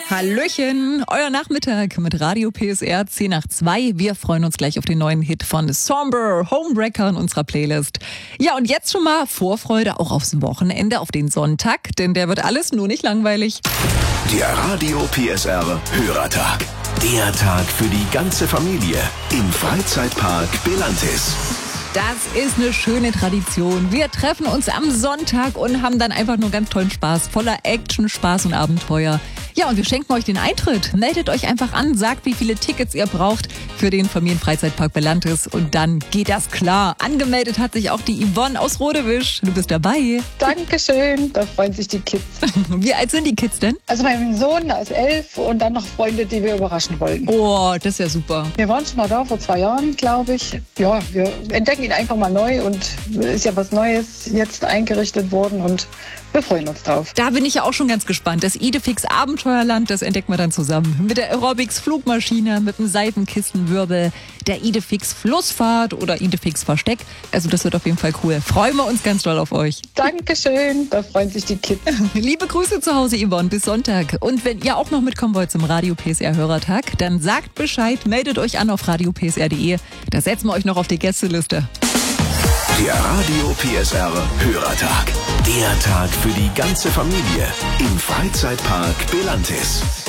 Hallöchen, euer Nachmittag mit Radio PSR 10 nach 2. Wir freuen uns gleich auf den neuen Hit von Somber, Homewrecker in unserer Playlist. Ja, und jetzt schon mal Vorfreude auch aufs Wochenende, auf den Sonntag, denn der wird alles nur nicht langweilig. Der Radio PSR Hörertag. Der Tag für die ganze Familie im Freizeitpark Belantis. Das ist eine schöne Tradition. Wir treffen uns am Sonntag und haben dann einfach nur ganz tollen Spaß, voller Action, Spaß und Abenteuer. Ja, und wir schenken euch den Eintritt. Meldet euch einfach an, sagt, wie viele Tickets ihr braucht für den Familienfreizeitpark Belantis und dann geht das klar. Angemeldet hat sich auch die Yvonne aus Rodewisch. Du bist dabei. Dankeschön, da freuen sich die Kids. Wie alt sind die Kids denn? Also mein Sohn ist 11 und dann noch Freunde, die wir überraschen wollten. Oh, das ist ja super. Wir waren schon mal da vor 2 Jahren, glaube ich. Ja, wir entdecken ihn einfach mal neu und ist ja was Neues jetzt eingerichtet worden und wir freuen uns drauf. Da bin ich ja auch schon ganz gespannt. Das Idefix Abenteuerland, das entdecken wir dann zusammen. Mit der Aerobics Flugmaschine, mit dem Seifenkistenwirbel, der Idefix Flussfahrt oder Idefix Versteck. Also das wird auf jeden Fall cool. Freuen wir uns ganz doll auf euch. Dankeschön, da freuen sich die Kids. Liebe Grüße zu Hause, Yvonne, bis Sonntag. Und wenn ihr auch noch mitkommen wollt zum Radio PSR Hörertag, dann sagt Bescheid, meldet euch an auf radiopsr.de. Da setzen wir euch noch auf die Gästeliste. Der Radio PSR Hörertag. Der Tag für die ganze Familie im Freizeitpark Belantis.